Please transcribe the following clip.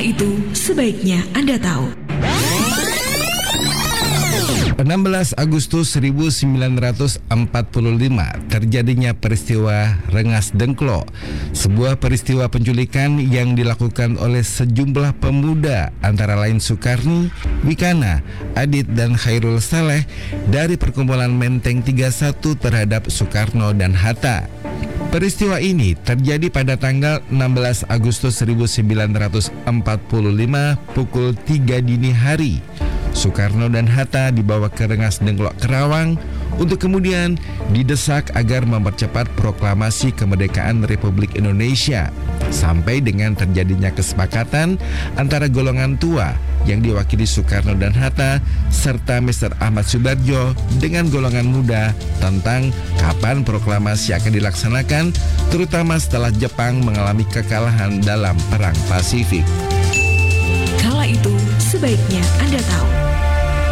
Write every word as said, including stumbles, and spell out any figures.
itu sebaiknya Anda tahu. enam belas Agustus seribu sembilan ratus empat puluh lima terjadinya peristiwa Rengas Dengklok, sebuah peristiwa penculikan yang dilakukan oleh sejumlah pemuda antara lain Sukarni, Wikana, Adit dan Khairul Saleh dari perkumpulan Menteng tiga puluh satu terhadap Soekarno dan Hatta. Peristiwa ini terjadi pada tanggal enam belas Agustus seribu sembilan ratus empat puluh lima pukul tiga dini hari. Soekarno dan Hatta dibawa ke Rengas Dengklok Kerawang untuk kemudian didesak agar mempercepat proklamasi kemerdekaan Republik Indonesia, sampai dengan terjadinya kesepakatan antara golongan tua yang diwakili Soekarno dan Hatta serta Mister Ahmad Subarjo dengan golongan muda tentang kapan proklamasi akan dilaksanakan, terutama setelah Jepang mengalami kekalahan dalam Perang Pasifik. Kala itu sebaiknya Anda tahu.